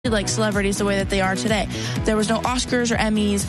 like celebrities the way that they are today. There was no Oscars or Emmys,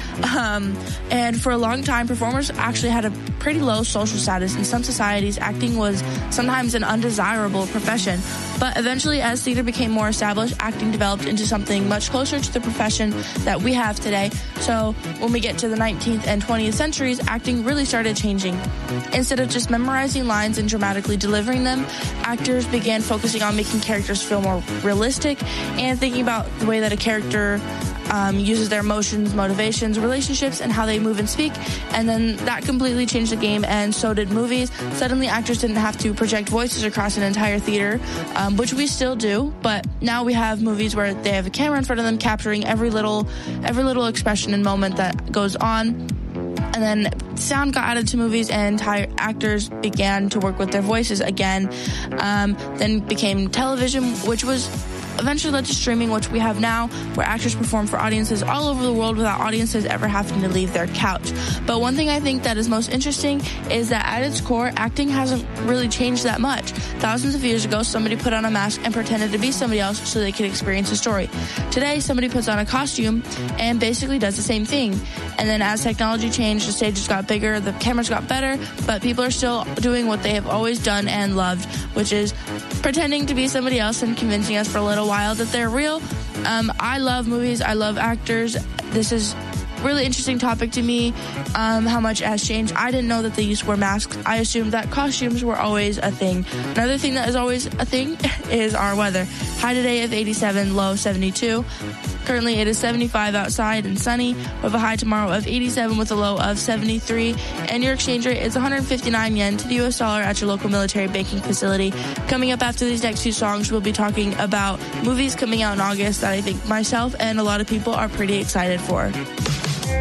and for a long time, performers actually had a pretty low social status. In some societies, acting was sometimes an undesirable profession. But eventually, as theater became more established, acting developed into something much closer to the profession that we have today. So when we get to the 19th and 20th centuries, acting really started changing. Instead of just memorizing lines and dramatically delivering them, actors began focusing on making characters feel more realistic and thinking about the way that a character uses their emotions, motivations, relationships, and how they move and speak. And then that completely changed the game, and so did movies. Suddenly, actors didn't have to project voices across an entire theater, which we still do, but now we have movies where they have a camera in front of them capturing every little expression and moment that goes on. And then sound got added to movies, and actors began to work with their voices again. Then became television, which was eventually led to streaming, which we have now, where actors perform for audiences all over the world without audiences ever having to leave their couch. But one thing I think that is most interesting is that at its core, acting hasn't really changed that much. Thousands of years ago, somebody put on a mask and pretended to be somebody else so they could experience a story. Today, somebody puts on a costume and basically does the same thing. And then as technology changed, the stages got bigger, the cameras got better, but people are still doing what they have always done and loved, which is pretending to be somebody else and convincing us for a little while that they're real. I love movies. I love actors. This is a really interesting topic to me, how much it has changed. I didn't know that they used to wear masks. I assumed that costumes were always a thing. Another thing that is always a thing is our weather. High today of 87, low 72. Currently, it is 75 outside and sunny, with a high tomorrow of 87 with a low of 73. And your exchange rate is 159 yen to the U.S. dollar at your local military banking facility. Coming up after these next few songs, we'll be talking about movies coming out in August that I think myself and a lot of people are pretty excited for.